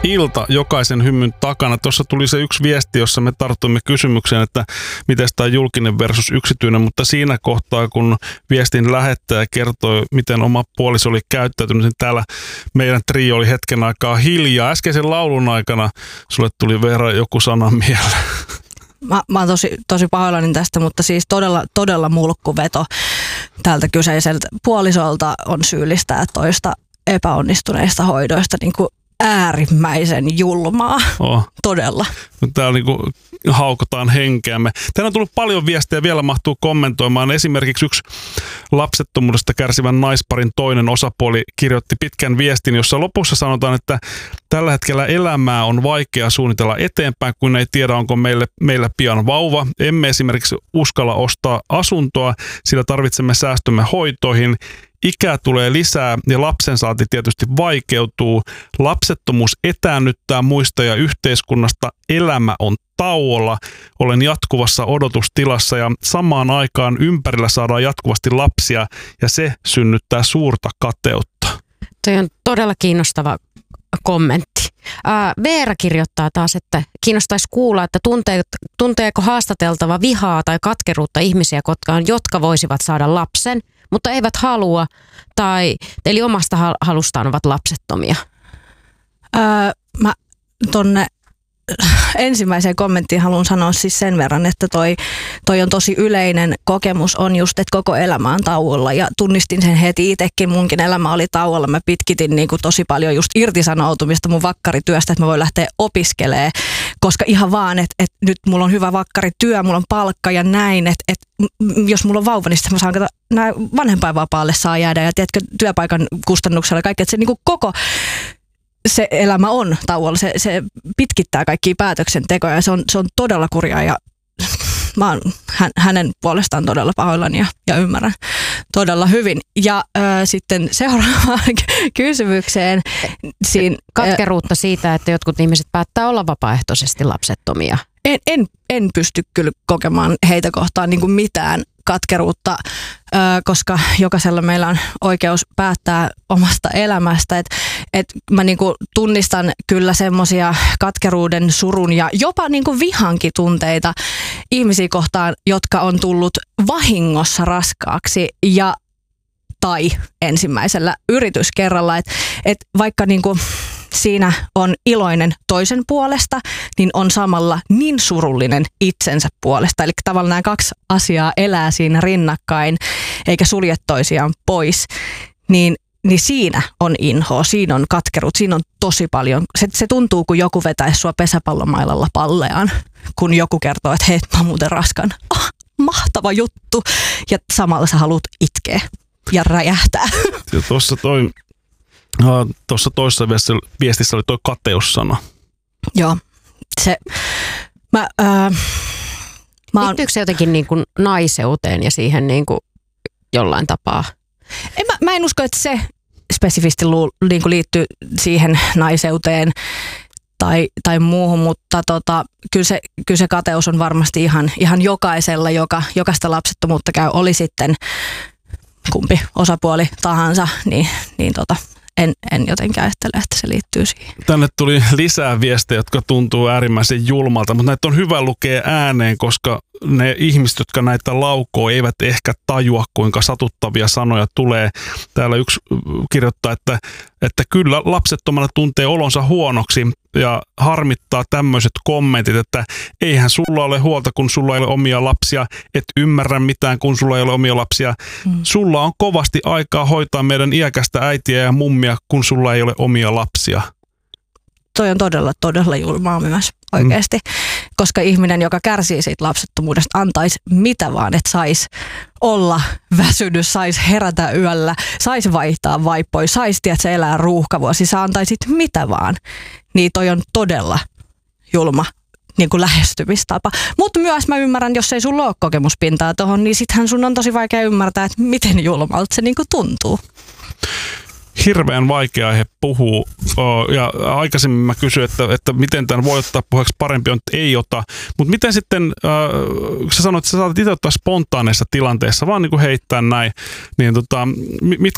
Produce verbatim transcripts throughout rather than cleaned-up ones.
ilta jokaisen hymyn takana. Tuossa tuli se yksi viesti, jossa me tartuimme kysymykseen, että miten tämä julkinen versus yksityinen, mutta siinä kohtaa, kun viestin lähettäjä kertoi, miten oma puoliso oli käyttäytynyt, niin täällä meidän trio oli hetken aikaa hiljaa. Äskeisen laulun aikana sulle tuli Veera joku sana mieleen. Mä, mä oon tosi, tosi pahoillani tästä, mutta siis todella, todella mulkkuveto tältä kyseiseltä puolisolta on syyllistää toista epäonnistuneista hoidoista niin kuin äärimmäisen julmaa. Oh. Todella. Täällä niin kuin haukotaan henkeämme. Tänään on tullut paljon viestejä, vielä mahtuu kommentoimaan. Esimerkiksi yksi lapsettomuudesta kärsivän naisparin toinen osapuoli kirjoitti pitkän viestin, jossa lopussa sanotaan, että tällä hetkellä elämää on vaikea suunnitella eteenpäin, kun ei tiedä, onko meille, meillä pian vauva. Emme esimerkiksi uskalla ostaa asuntoa, sillä tarvitsemme säästömme hoitoihin. Ikää tulee lisää ja lapsen saanti tietysti vaikeutuu. Lapsettomuus etäännyttää muista ja yhteiskunnasta. Elämä on tauolla. Olen jatkuvassa odotustilassa ja samaan aikaan ympärillä saadaan jatkuvasti lapsia ja se synnyttää suurta kateutta. Toi on todella kiinnostava kommentti. Ää, Veera kirjoittaa taas, että kiinnostaisi kuulla, että tuntee, tunteeko haastateltava vihaa tai katkeruutta ihmisiä, jotka voisivat saada lapsen, mutta eivät halua, tai eli omasta halustaan ovat lapsettomia. Öö, mä tonne ensimmäiseen kommenttiin haluan sanoa siis sen verran, että toi, toi on tosi yleinen kokemus on just, että koko elämä on tauolla ja tunnistin sen heti itsekin. Munkin elämä oli tauolla. Mä pitkitin niin kuin tosi paljon just irtisanoutumista mun vakkarityöstä, että mä voin lähteä opiskelemaan, koska ihan vaan, että, että nyt mulla on hyvä vakkarityö, mulla on palkka ja näin, että, että jos mulla on vauva, niin sitten mä saan, että nämä vanhempainvapaalle saa jäädä ja tiedätkö, työpaikan kustannuksella ja kaikki, että se niin kuin koko se elämä on tauolla, se, se pitkittää kaikkia päätöksentekoja ja se on, se on todella kurjaa ja mä oon hän, hänen puolestaan todella pahoillani ja, ja ymmärrän todella hyvin. Ja äh, sitten seuraavaan kysymykseen. Siin, katkeruutta siitä, että jotkut ihmiset päättää olla vapaaehtoisesti lapsettomia. En, en, en pysty kyllä kokemaan heitä kohtaan niin kuin mitään katkeruutta, koska jokaisella meillä on oikeus päättää omasta elämästä. Et, et mä niinku tunnistan kyllä semmoisia katkeruuden, surun ja jopa niinku vihankin tunteita ihmisiä kohtaan, jotka on tullut vahingossa raskaaksi ja tai ensimmäisellä yrityskerralla. Et, et vaikka niinku siinä on iloinen toisen puolesta, niin on samalla niin surullinen itsensä puolesta. Eli tavallaan nämä kaksi asiaa elää siinä rinnakkain, eikä sulje toisiaan pois. Niin, niin siinä on inhoa, siinä on katkeruut, siinä on tosi paljon. Se, se tuntuu, kun joku vetäisi sua pesäpallomailalla palleaan, kun joku kertoo, että hei, mä oon muuten raskan. Oh, mahtava juttu. Ja samalla sä haluat itkeä ja räjähtää. Ja tuossa toi... No, tuossa toisessa viestissä oli tuo kateussana. Joo, se... Mä, äh, mä liittyykö se jotenkin niin kuin naiseuteen ja siihen niin kuin jollain tapaa? En, mä, mä en usko, että se spesifisti lu, niin kuin liittyy siihen naiseuteen tai, tai muuhun, mutta tota, kyllä, se, kyllä se kateus on varmasti ihan, ihan jokaisella, joka, jokaista lapsettomuutta käy, oli sitten kumpi osapuoli tahansa, niin, niin tota... En, en jotenkin ajattele, että se liittyy siihen. Tänne tuli lisää viestejä, jotka tuntuu äärimmäisen julmalta, mutta näitä on hyvä lukea ääneen, koska ne ihmiset, jotka näitä laukoo, eivät ehkä tajua, kuinka satuttavia sanoja tulee. Täällä yksi kirjoittaa, että, että kyllä lapsettomana tuntee olonsa huonoksi ja harmittaa tämmöiset kommentit, että eihän sulla ole huolta, kun sulla ei ole omia lapsia, et ymmärrä mitään, kun sulla ei ole omia lapsia. Mm. Sulla on kovasti aikaa hoitaa meidän iäkästä äitiä ja mummia, kun sulla ei ole omia lapsia. Toi on todella, todella julmaa myös oikeasti, mm. koska ihminen, joka kärsii siitä lapsettomuudesta, antaisi mitä vaan, että saisi olla väsynyt, saisi herätä yöllä, saisi vaihtaa vaippoja, saisi tiedätkö, elää ruuhkavuosi, sä antaisit mitä vaan. Niin toi on todella julma niin kuin lähestymistapa. Mutta myös mä ymmärrän, jos ei sulla ole kokemuspintaa tohon, niin sittenhän sun on tosi vaikea ymmärtää, että miten julmalta se niin kuin tuntuu. Hirveän vaikea aihe puhuu. Ja aikaisemmin mä kysyin, että, että miten tämän voi ottaa puheeksi, parempi on, että ei ota. Mutta miten sitten, äh, sä sanoit, että sä saatat itse ottaa spontaaneissa tilanteissa, vaan niin kuin heittää näin, niin tota, mitkä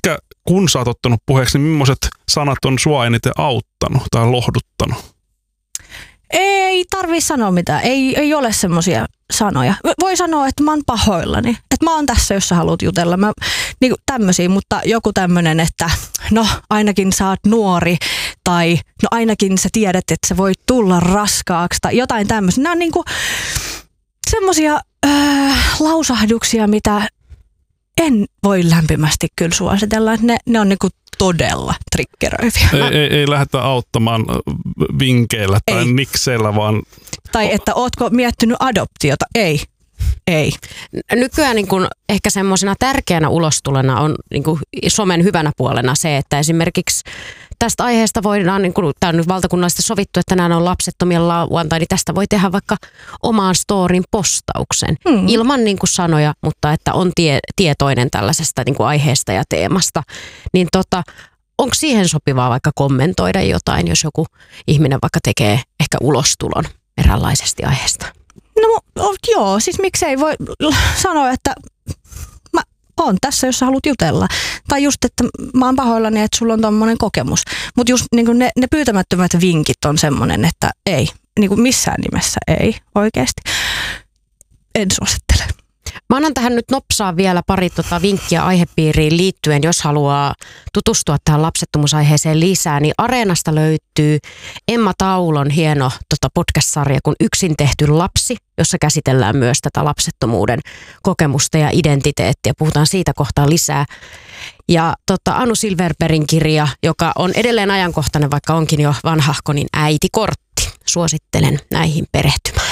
kun sä oot ottanut puheeksi, niin millaiset sanat on sua eniten auttanut tai lohduttanut? Ei tarvii sanoa mitään. Ei, ei ole semmoisia sanoja. Voi sanoa, että mä oon pahoillani. Että mä oon tässä, jos sä haluat jutella. Mä, niin tämmöisiä, mutta joku tämmöinen, että no ainakin sä oot nuori. Tai no ainakin sä tiedät, että sä voit tulla raskaaksi. Tai jotain tämmöisiä. Nämä on niinku semmoisia äh, lausahduksia, mitä en voi lämpimästi kyllä suositella. Ne, ne on niinku todella triggeröiviä. Ei, ei, ei lähdetä auttamaan vinkkeillä tai ei. nikseillä, vaan... Tai että ootko miettinyt adoptiota? Ei. Ei. Nykyään niin kun ehkä semmoisena tärkeänä ulostulena on niin kun somen hyvänä puolena se, että esimerkiksi tästä aiheesta voidaan, niin kun, tämä on nyt valtakunnallisesti sovittu, että nämä on lapsettomien lauantai, niin tästä voi tehdä vaikka omaan storin postauksen mm. ilman niin kun sanoja, mutta että on tie, tietoinen tällaisesta niin kun aiheesta ja teemasta. Niin tota, onko siihen sopivaa vaikka kommentoida jotain, jos joku ihminen vaikka tekee ehkä ulostulon eräänlaisesti aiheesta? No joo, siis miksei voi sanoa, että mä oon tässä, jos sä haluat jutella. Tai just, että mä oon pahoillani, että sulla on tommonen kokemus. Mutta just niin ne, ne pyytämättömät vinkit on semmonen, että ei, niin kuin missään nimessä ei oikeasti. En suosittele. Mä annan tähän nyt nopsaa vielä pari tota vinkkiä aihepiiriin liittyen, jos haluaa tutustua tähän lapsettomuusaiheeseen lisää, niin Areenasta löytyy Emma Taulon hieno tota podcast-sarja kuin Yksin tehty lapsi, jossa käsitellään myös tätä lapsettomuuden kokemusta ja identiteettiä. Puhutaan siitä kohtaa lisää. Ja tota, Anu Silverbergin kirja, joka on edelleen ajankohtainen, vaikka onkin jo vanhahko, niin Äitikortti. Suosittelen näihin perehtymään.